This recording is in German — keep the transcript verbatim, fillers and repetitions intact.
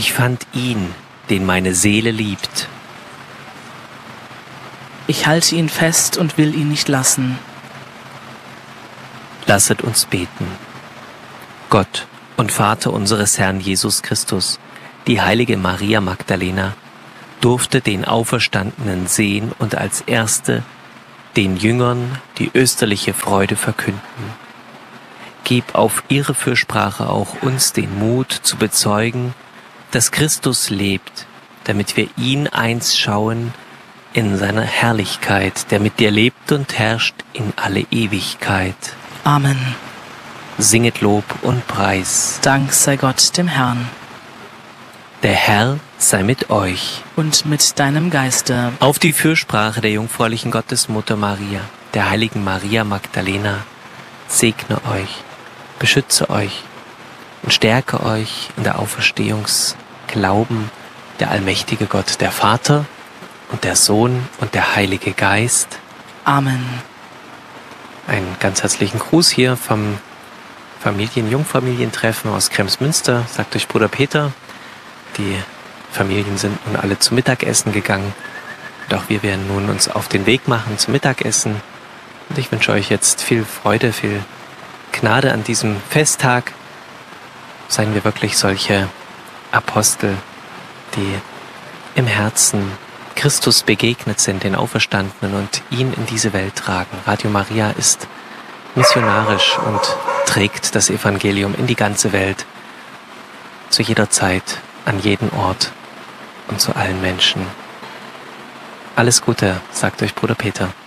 Ich fand ihn, den meine Seele liebt. Ich halte ihn fest und will ihn nicht lassen. Lasset uns beten. Gott und Vater unseres Herrn Jesus Christus, die heilige Maria Magdalena, durfte den Auferstandenen sehen und als Erste den Jüngern die österliche Freude verkünden. Gib auf ihre Fürsprache auch uns den Mut zu bezeugen, dass Christus lebt, damit wir ihn einst schauen in seiner Herrlichkeit, der mit dir lebt und herrscht in alle Ewigkeit. Amen. Singet Lob und Preis. Dank sei Gott dem Herrn. Der Herr sei mit euch. Und mit deinem Geiste. Auf die Fürsprache der jungfräulichen Gottesmutter Maria, der heiligen Maria Magdalena, segne euch, beschütze euch und stärke euch in der Auferstehungsglauben der allmächtige Gott, der Vater und der Sohn und der Heilige Geist. Amen. Einen ganz herzlichen Gruß hier vom Familien-Jungfamilientreffen aus Kremsmünster, sagt euch Bruder Peter. Die Familien sind nun alle zum Mittagessen gegangen. Und auch wir werden nun uns auf den Weg machen zum Mittagessen. Und ich wünsche euch jetzt viel Freude, viel Gnade an diesem Festtag. Seien wir wirklich solche Apostel, die im Herzen Christus begegnet sind, den Auferstandenen, und ihn in diese Welt tragen. Radio Maria ist missionarisch und trägt das Evangelium in die ganze Welt, zu jeder Zeit, an jeden Ort und zu allen Menschen. Alles Gute, sagt euch Bruder Peter.